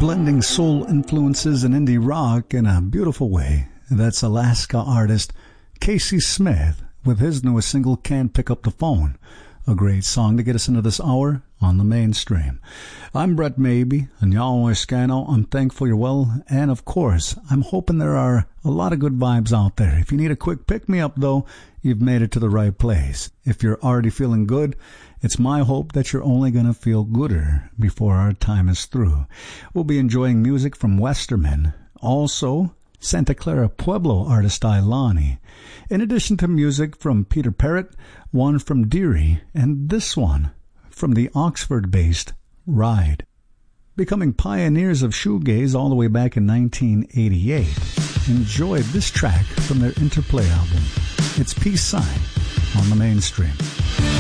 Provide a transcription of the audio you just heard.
blending soul influences and indie rock in a beautiful way. That's Alaska artist Casey Smith with his newest single, Can't Pick Up the Phone. A great song to get us into this hour on the mainstream. I'm Brett Maybe, and y'all Scano. I'm thankful you're well, and of course, I'm hoping there are a lot of good vibes out there. If you need a quick pick-me-up, though, you've made it to the right place. If you're already feeling good, it's my hope that you're only going to feel gooder before our time is through. We'll be enjoying music from Westerman, also Santa Clara Pueblo artist Ilani, in addition to music from Peter Parrott, one from Deary, and this one from the Oxford-based Ride. Becoming pioneers of shoegaze all the way back in 1988, enjoy this track from their Interplay album. It's Peace Sign on the mainstream.